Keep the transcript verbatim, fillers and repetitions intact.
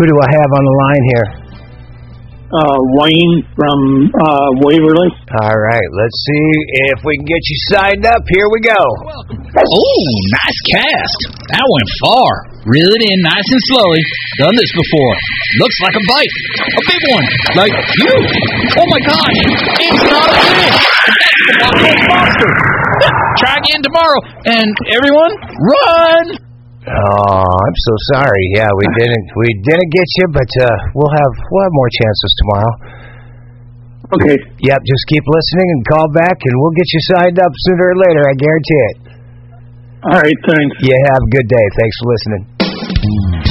Who do I have on the line here? Uh, Wayne from uh, Waverly. All right, let's see if we can get you signed up. Here we go. Oh, nice cast. That went far. Reel it in nice and slowly. Done this before. Looks like a bite. A big one. Like you. Oh, my gosh. It's not a fish. That's the monster. Try again tomorrow. And everyone, run. Oh, I'm so sorry. Yeah, we didn't we didn't get you, but uh, we'll have we'll have more chances tomorrow. Okay. Yep, just keep listening and call back, and we'll get you signed up sooner or later. I guarantee it. All right, thanks. Yeah, have a good day. Thanks for listening.